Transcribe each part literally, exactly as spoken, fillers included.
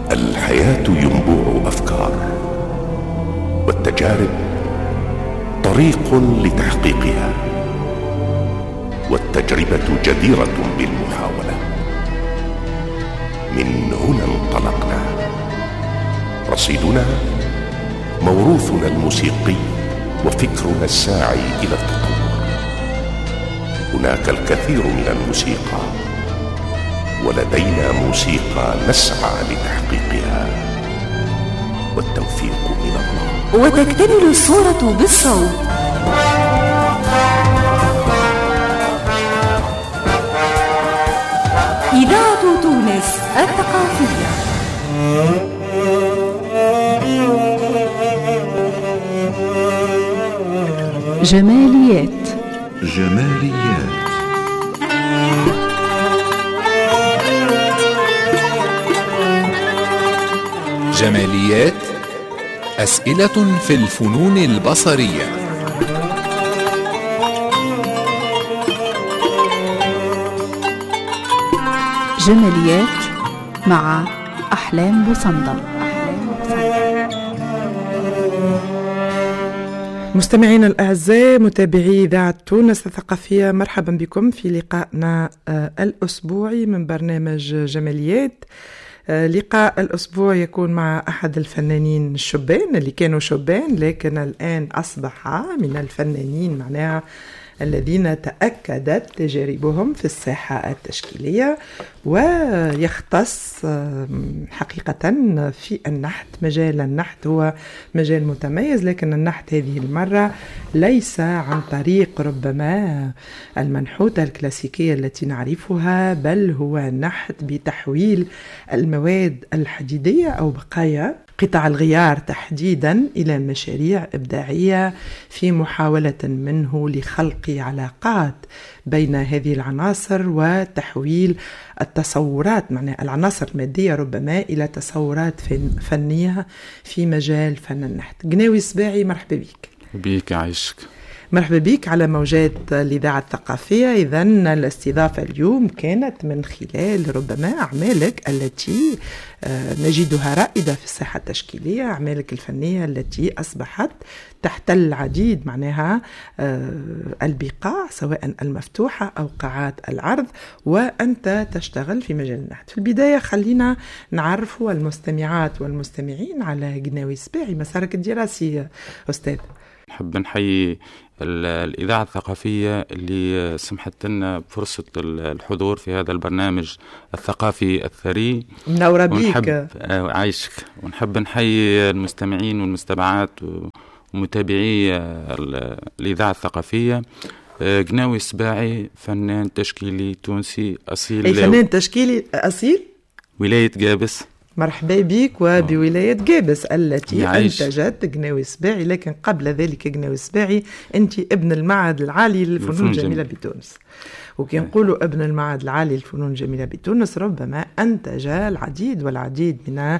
الحياة ينبوع أفكار، والتجارب طريق لتحقيقها، والتجربة جديرة بالمحاولة. من هنا انطلقنا، رصيدنا موروثنا الموسيقي وفكرنا الساعي إلى التطور. هناك الكثير من الموسيقى، ولدينا موسيقى نسعى لتحقيقها، والتوفيق من الله. وتكتمل الصورة بالصوت. إذاعة تونس الثقافية. جماليات جماليات جماليات، أسئلة في الفنون البصرية. جماليات مع أحلام بوصندل. مستمعينا الأعزاء، متابعي إذاعة تونس الثقافية، مرحبا بكم في لقائنا الأسبوعي من برنامج جماليات. لقاء الأسبوع يكون مع أحد الفنانين الشبان اللي كانوا شبان لكن الآن أصبح من الفنانين معناها الذين تأكدت تجاربهم في الساحة التشكيلية، ويختص حقيقة في النحت. مجال النحت هو مجال متميز، لكن النحت هذه المرة ليس عن طريق ربما المنحوتة الكلاسيكية التي نعرفها، بل هو نحت بتحويل المواد الحديدية أو بقايا قطع الغيار تحديدا إلى مشاريع إبداعية في محاولة منه لخلق علاقات بين هذه العناصر وتحويل التصورات، معناها العناصر المادية ربما، إلى تصورات فنية في مجال فن النحت. قناوي سباعي، مرحبا بك. بيك عايشك. مرحبا بك على موجات الإذاعة الثقافية. إذن الاستضافة اليوم كانت من خلال ربما أعمالك التي نجدها رائدة في الساحة التشكيلية، أعمالك الفنية التي أصبحت تحتل العديد معناها البقاع سواء المفتوحة أو قاعات العرض، وأنت تشتغل في مجال النحت. في البداية خلينا نعرف المستمعات والمستمعين على قناوي سباعي، مسارك الدراسي أستاذ. نحب نحيي الإذاعة الثقافية اللي سمحت لنا بفرصة الحضور في هذا البرنامج الثقافي الثري. منورة بيك. عايشك. ونحب نحيي المستمعين والمستمعات ومتابعي الإذاعة الثقافية. قناوي سباعي فنان تشكيلي تونسي أصيل. أي فنان تشكيلي أصيل؟ ولاية قابس. مرحبا بك وبولاية قابس التي يعيش. أنتجت قناوي سباعي، لكن قبل ذلك قناوي سباعي أنت ابن المعهد العالي للفنون الجميلة بتونس، وكي نقولوا ابن المعهد العالي للفنون الجميلة بتونس ربما أنتج العديد والعديد من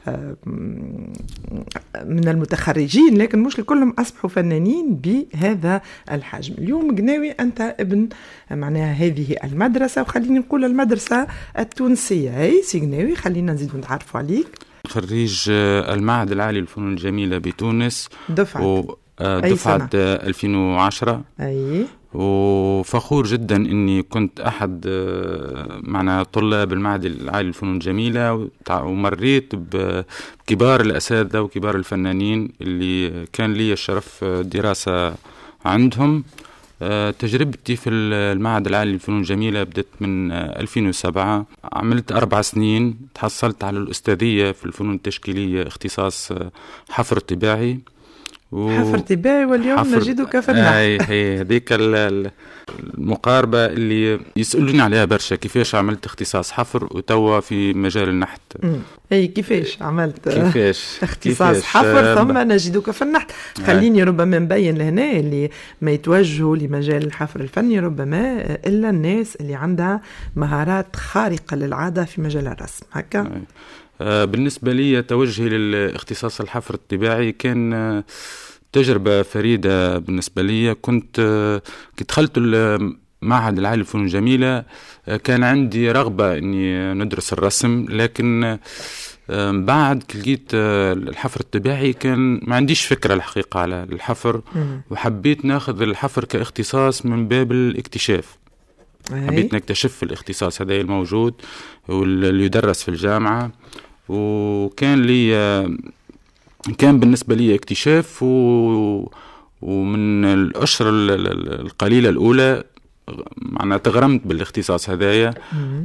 من المتخرجين، لكن مش الكلهم أصبحوا فنانين بهذا الحجم. اليوم قناوي أنت ابن معناها هذه المدرسة، وخليني نقول المدرسة التونسية. هاي سي قناوي، خلينا نزيد نتعرفوا عليك. خريج المعهد العالي للفنون الجميلة بتونس، دفعة و... دفعة ألفين وعشرة. أي. وفخور جدا أني كنت أحد معنا طلاب المعهد العالي للفنون الجميلة، ومريت بكبار الأساتذة وكبار الفنانين اللي كان لي الشرف دراسة عندهم. تجربتي في المعهد العالي للفنون الجميلة بدأت من ألفين وسبعة، عملت أربع سنين، تحصلت على الأستاذية في الفنون التشكيلية اختصاص حفر طباعي. و... حفر طباعي، واليوم حفر... نجدك في النحت. هي هي هذيك المقاربة اللي يسألوني عليها برشا، كيفاش عملت اختصاص حفر وتوا في مجال النحت. اي كيفاش عملت كيفاش اختصاص كيفاش حفر ثم نجدك في النحت. خليني ربما نبين لهنا اللي ما يتوجهوا لمجال الحفر الفني ربما إلا الناس اللي عندها مهارات خارقة للعادة في مجال الرسم هكا. بالنسبة لي توجهي للاختصاص الحفر الطباعي كان تجربة فريدة بالنسبة لي. كنت كنت دخلت المعهد العالي للفنون الجميلة، كان عندي رغبة أني ندرس الرسم، لكن بعد لقيت الحفر الطبيعي كان ما عنديش فكرة الحقيقة على الحفر، وحبيت ناخذ الحفر كاختصاص من باب الاكتشاف. حبيت نكتشف الاختصاص هذا الموجود واللي يدرس في الجامعة، وكان لي كان بالنسبة لي اكتشاف. و ومن الأشهر القليلة الأولى معنا تغرمت بالاختصاص هذايا،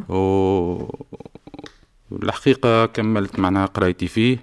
والحقيقة كملت معنا قرايتي فيه.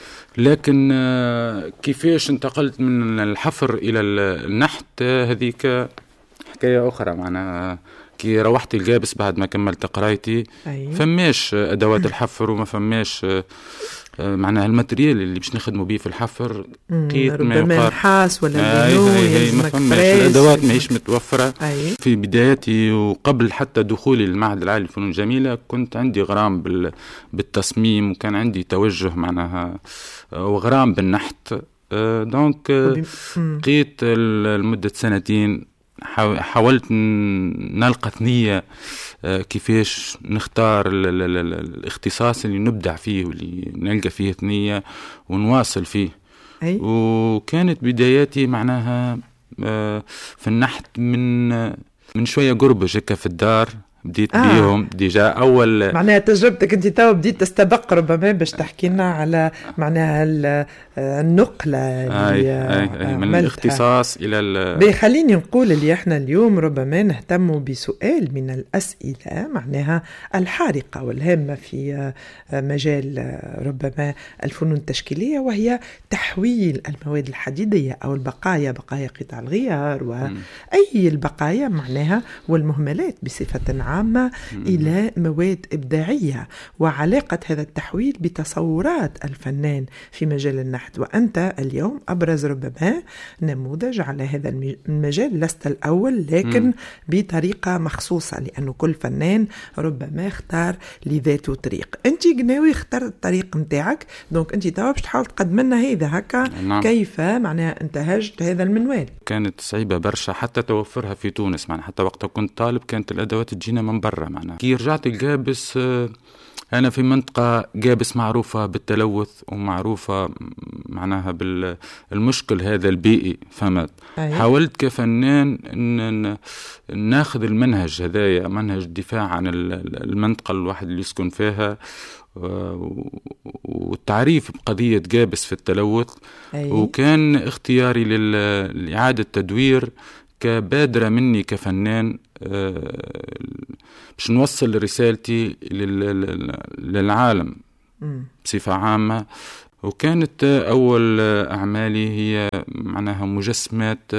لكن كيفاش انتقلت من الحفر إلى النحت هذيك حكاية أخرى. معنا كي روحت الجابس بعد ما كملت قرايتي، أيه. فماش أدوات الحفر وما فماش معناها الماتريال اللي باش نخدموا به في الحفر. لقيت ما يقال نحاس ولا بنو، ما فماش الأدوات ماهيش متوفرة. أيه. في بداياتي وقبل حتى دخولي للمعهد العالي للفنون الجميلة كنت عندي غرام بالتصميم، وكان عندي توجه معناها وغرام بالنحت. دونك لقيت لمدة سنتين حاولت نلقى ثنية كيفاش نختار الاختصاص اللي نبدع فيه واللي نلقى فيه ثنية ونواصل فيه. أي. وكانت بداياتي معناها في النحت من من شوية قربج هكا في الدار، بديت آه. بيهم ديجا أول. معناها تجربتك أنت تو بديت تستبق ربما باش تحكي لنا على معناها النقلة اللي آي آي آي من الاختصاص إلى ال. بيخليني نقول اللي احنا اليوم ربما نهتم بسؤال من الأسئلة معناها الحارقة والهامة في مجال ربما الفنون التشكيلية، وهي تحويل المواد الحديدية أو البقايا، بقايا قطع الغيار وأي البقايا معناها والمهملات بصفة عامة إلى مواد إبداعية، وعلاقة هذا التحويل بتصورات الفنان في مجال النحت. وأنت اليوم أبرز ربما نموذج على هذا المجال، لست الأول لكن م. بطريقة مخصوصة، لأنه كل فنان ربما اختار لذاته طريق. أنت قناوي اخترت الطريق متاعك، دونك أنت توا باش تحاول تقدم لنا هذا هكا. نعم. كيف معناها انتهجت هذا المنوال؟ كانت صعيبة برشا حتى توفرها في تونس، معناها حتى وقتها كنت طالب كانت الأدوات تجينا من برا. معناها كي رجعت الجابس أنا في منطقة جابس معروفة بالتلوث ومعروفة معناها بالمشكل هذا البيئي، فهمت؟ أيه. حاولت كفنان إن ناخذ المنهج هذايا، منهج الدفاع عن المنطقة الواحد اللي يسكن فيها، والتعريف بقضية جابس في التلوث. أيه. وكان اختياري لإعادة تدوير كبادرة مني كفنان باش نوصل رسالتي للعالم بصفة عامة. وكانت أول أعمالي هي معناها مجسمات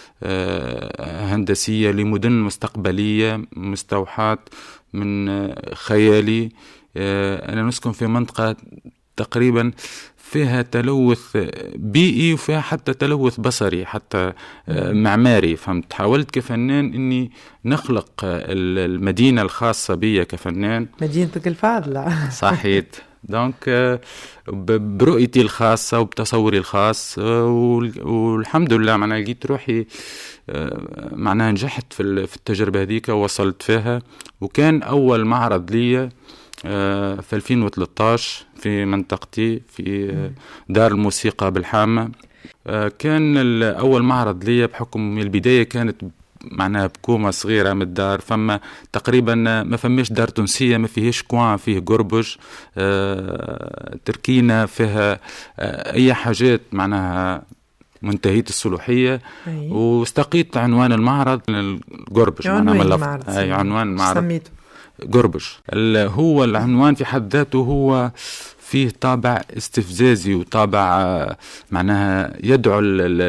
هندسية لمدن مستقبلية مستوحاة من خيالي. أنا نسكن في منطقة تقريبا فيها تلوث بيئي وفيها حتى تلوث بصري حتى معماري، فهمت؟ حاولت كفنان إني نخلق المدينة الخاصة بي كفنان، مدينتك الفاضلة. صحيت. دونك برؤيتي الخاصة وبتصوري الخاص، والحمد لله معناها لقيت روحي معناها نجحت في التجربة هذيك ووصلت فيها. وكان أول معرض لي في ألفين وثلاثة عشر في منطقتي في دار الموسيقى بالحامة. كان أول معرض لي بحكم البداية كانت معناها بكومة صغيرة من الدار، فما تقريبا ما فماش دار تونسية ما فيهش كوان فيه قربج، تركينا فيها أي حاجات معناها منتهية الصلاحية. أيه. واستقيت عنوان المعرض القربج، عنوان أي عنوان المعرض سميته قربج. هو العنوان في حد ذاته هو فيه طابع استفزازي وطابع معناها يدعو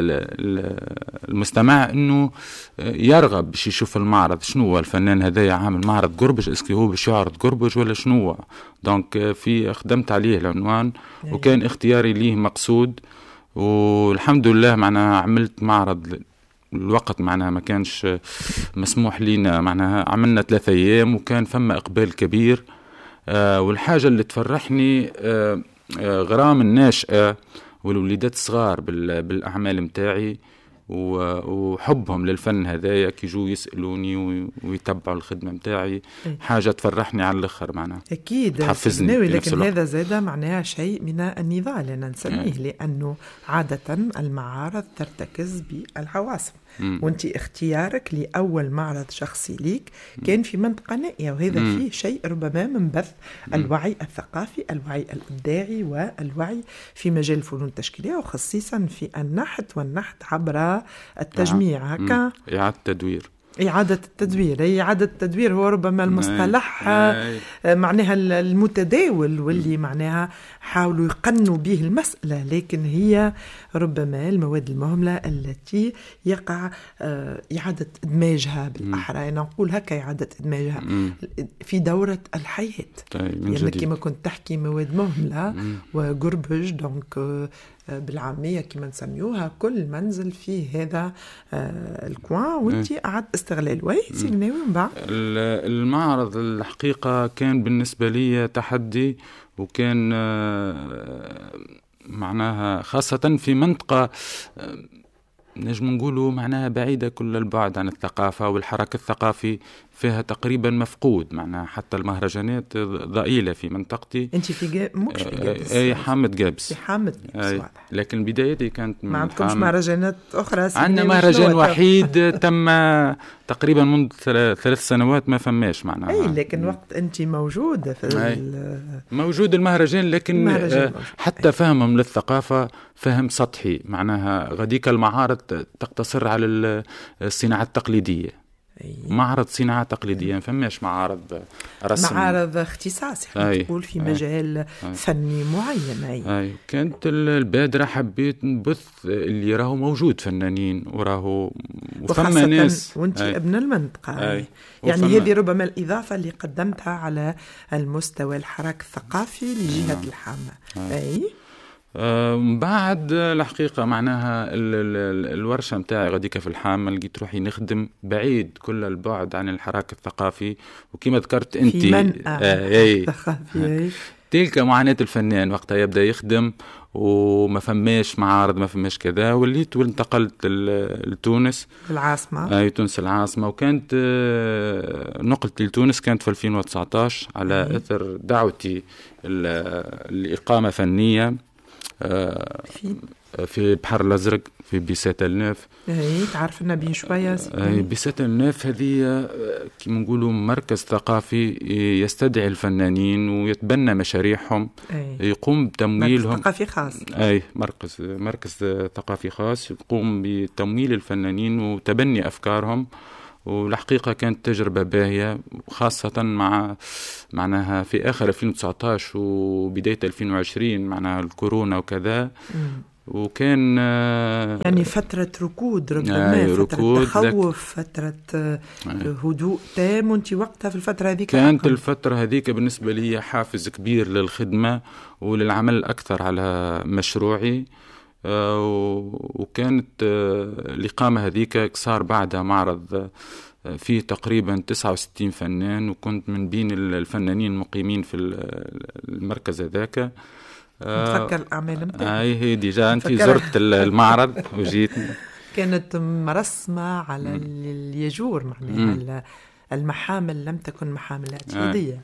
المستمع انه يرغب باش يشوف المعرض. شنو هو الفنان هذا عامل معرض قربج، اسكي هو باش يعرض قربج ولا شنو هو؟ دونك في خدمت عليه العنوان وكان اختياري ليه مقصود، والحمد لله معناها عملت معرض. الوقت معناها ما كانش مسموح لنا، معناها عملنا ثلاثة أيام وكان فما إقبال كبير. آه والحاجة اللي تفرحني آه آه غرام الناشئة والوليدات الصغار بالأعمال متاعي، وحبهم للفن هذايا كيجوا يسألوني ويتبعوا الخدمة متاعي حاجة تفرحني على الآخر معناها أكيد تحفزني. لكن هذا زاد معناها شيء من النضال لنا نسميه لأنه عادة المعارض ترتكز بالعواصم وانت اختيارك لأول معرض شخصي ليك كان في منطقة نائية وهذا مم. فيه شيء ربما من بث الوعي الثقافي الوعي الإبداعي والوعي في مجال الفنون التشكيلية وخصيصا في النحت والنحت عبر التجميع هكا إعادة تدوير إعادة التدوير إعادة التدوير هو ربما المصطلح معناها المتداول واللي معناها حاولوا يقنوا به المسألة لكن هي ربما المواد المهملة التي يقع إعادة إدماجها بالأحرى أنا أقول هكا إعادة إدماجها في دورة الحياة يعني كما كنت تحكي مواد مهملة وقربج دونك بالعامية كما نسميوها كل منزل فيه هذا الكوان وانتي قعدت استغلال وي سيغناوي من بعد المعرض الحقيقة كان بالنسبة لي تحدي وكان معناها خاصة في منطقة نجم نقولوا معناها بعيدة كل البعد عن الثقافة والحراك الثقافي فيها تقريبا مفقود معناها حتى المهرجانات ضئيلة في منطقتي. أنت في جاب مش في جابس أي حامد جابس في حامد جابس لكن بدايتي كانت ما عندكمش مهرجانات أخرى عندنا مهرجان وحيد تم تقريبا منذ ثلاث سنوات ما فماش معناها أي لكن وقت أنت موجودة في موجود المهرجان لكن المهرجان حتى أي. فهمهم للثقافة فهم سطحي معناها غديك المعارض تقتصر على الصناعة التقليدية معرض صناعة تقليدية ما فماش معارض رسم معارض اختصاصي تقول في مجال أي. فني معين أي. أي. كانت البادرة حبيت نبث اللي راهو موجود فنانين وراهو وفما ناس وانت أي. ابن المنطقة أي. يعني وفما... هذه ربما الإضافة اللي قدمتها على المستوى الحراك الثقافي لجهة الحامة أي, أي. أه بعد الحقيقة معناها ال ال الورشة متاعي غديك في الحامة لقيت روحي نخدم بعيد كل البعد عن الحراك الثقافي وكما ذكرت أنت في منأى ثقافي تلك معاناة الفنان وقتها يبدأ يخدم وما فماش معارض ما فماش كذا وليت وانتقلت لتونس العاصمة أي تونس العاصمة وكانت نقلت لتونس كانت في ألفين وتسعطاش على مم. أثر دعوتي الإقامة فنية في في البحر الأزرق في بيسات الناف. اي تعرف لنا بيه شويه. اي بيسات الناف هذه كيما نقولوا مركز ثقافي يستدعي الفنانين ويتبنى مشاريعهم. أي. يقوم بتمويلهم. مركز ثقافي خاص. اي مركز مركز ثقافي خاص يقوم بتمويل الفنانين وتبني افكارهم. والحقيقة كانت تجربة باهية خاصة مع معناها في آخر ألفين وتسعطاش وبداية ألفين وعشرين معناها الكورونا وكذا. م. وكان يعني فترة ركود ربما آه فترة تخوف لك. فترة آه هدوء تام وانت وقتها في الفترة هذيك كانت أكثر. الفترة هذيك بالنسبة لي حافز كبير للخدمة وللعمل أكثر على مشروعي. آه وكانت آه الإقامة هذيك صار بعدها معرض آه فيه تقريبا تسعة وستين فنان وكنت من بين الفنانين المقيمين في المركز هذاك. نتفكر الأعمال متاعك. أي هي ديجا أنت زرت المعرض وجيت. كانت مرسمة على اليجور معناها المحامل لم تكن محامل اعتيادية.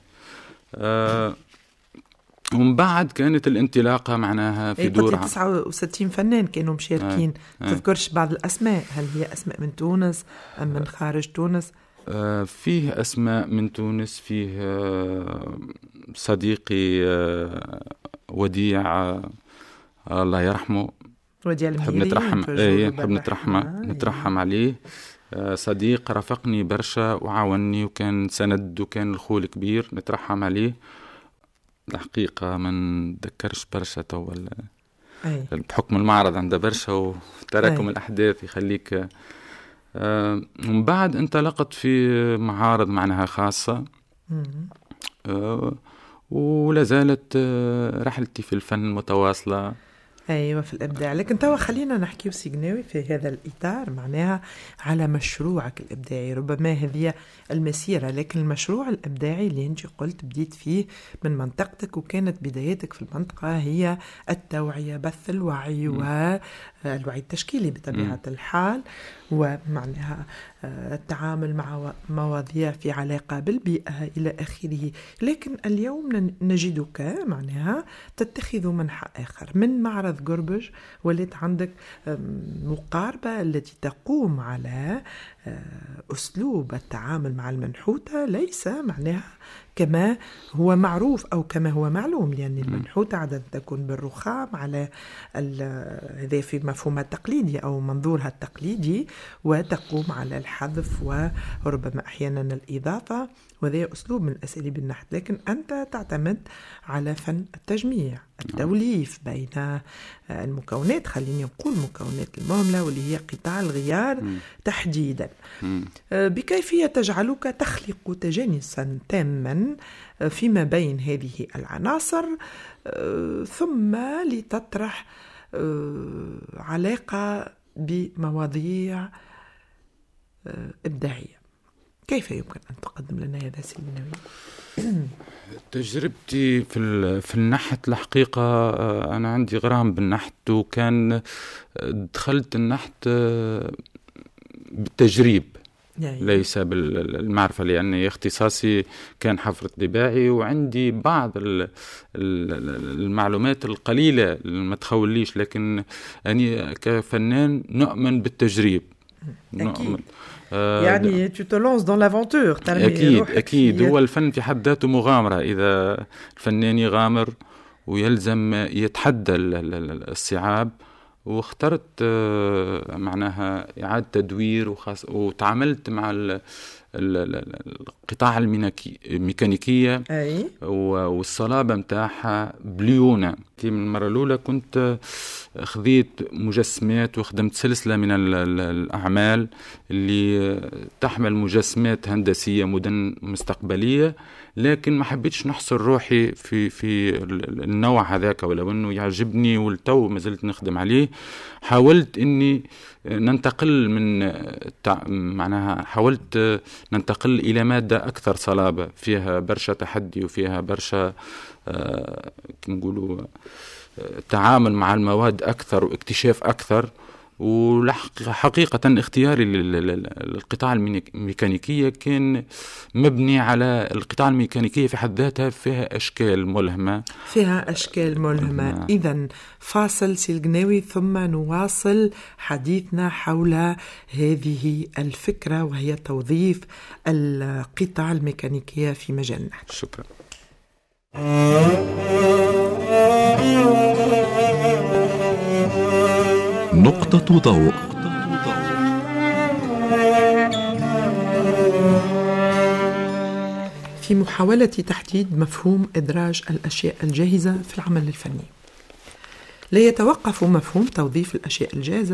آه ومن بعد كانت الانطلاقة معناها في دور تسعة وستين فنان كانوا مشاركين. آه. تذكرش بعض الأسماء هل هي أسماء من تونس أم من خارج تونس؟ آه فيه أسماء من تونس فيه آه صديقي آه وديع آه الله يرحمه وديع نحب نترحم ايه نحب نترحم آه نترحم عليه. آه صديق رافقني برشا وعاونني وكان سند وكان الخول كبير نترحم عليه. الحقيقة ما نتذكرش برشا تو بحكم المعرض عنده برشا وتراكم الأحداث يخليك. آه ومن بعد انطلقت في معارض معناها خاصة. آه ولا زالت آه رحلتي في الفن متواصلة. أيوة في الإبداع. لكن توا خلينا نحكي سيغناوي في هذا الإطار معناها على مشروعك الإبداعي. ربما هذه المسيرة، لكن المشروع الإبداعي اللي أنت قلت بديت فيه من منطقتك، وكانت بدايتك في المنطقة هي التوعية، بث الوعي والوعي التشكيلي بطبيعة م. الحال، ومعناها التعامل مع مواضيع في علاقة بالبيئة إلى آخره. لكن اليوم نجدك معناها تتخذ منحى آخر من معرض قربج، وليت عندك مقاربة التي تقوم على أسلوب التعامل مع المنحوتة ليس معناها كما هو معروف أو كما هو معلوم، لأن المنحوتة عادة تكون بالرخام على هذا في مفهومها التقليدي أو منظورها التقليدي، وتقوم على الحذف وربما أحيانا الإضافة، وهذا أسلوب من أساليب النحت. لكن أنت تعتمد على فن التجميع، التوليف بين المكونات، خليني نقول مكونات المهملة واللي هي قطاع الغيار م. تحديدا م. بكيفية تجعلك تخلق تجانسا تاما فيما بين هذه العناصر، ثم لتطرح علاقة بمواضيع إبداعية. كيف يمكن أن تقدم لنا هذا سيغناوي؟ تجربتي في في النحت الحقيقة أنا عندي غرام بالنحت، وكان دخلت النحت بالتجريب يعني. ليس بالمعرفة، لأن اختصاصي كان حفر طباعي، وعندي بعض المعلومات القليلة ما تخوليش، لكن أنا كفنان نؤمن بالتجريب. نؤمن يعني tu te lances dans l'aventure. أكيد أكيد هو الفن في حد ذاته مغامرة. إذا الفنان يغامر ويلزم يتحدى الصعاب، واخترت معناها إعادة تدوير، وخاص وتعاملت مع القطاع الميكانيكية أي. والصلابة متاعها بليونة. في من المرة الأولى كنت خذيت مجسمات وخدمت سلسلة من الأعمال اللي تحمل مجسمات هندسية مدن مستقبلية، لكن ما حبيتش نحصر روحي في في النوع هذاك، ولو انه يعجبني والتو ما زلت نخدم عليه. حاولت اني ننتقل من معناها حاولت ننتقل الى مادة اكثر صلابة، فيها برشا تحدي وفيها برشا آه كما نقولوا تعامل مع المواد اكثر واكتشاف اكثر. وحقيقة اختياري للقطاع الميكانيكية كان مبني على القطاع الميكانيكية في حد ذاتها فيها أشكال ملهمة فيها أشكال ملهمة. إذن فاصل سيغناوي ثم نواصل حديثنا حول هذه الفكرة، وهي توظيف القطاع الميكانيكية في مجال النحت. شكرا. نقطة ضوء. في محاولة تحديد مفهوم إدراج الأشياء الجاهزة في العمل الفني، لا يتوقف مفهوم توظيف الأشياء الجاهزة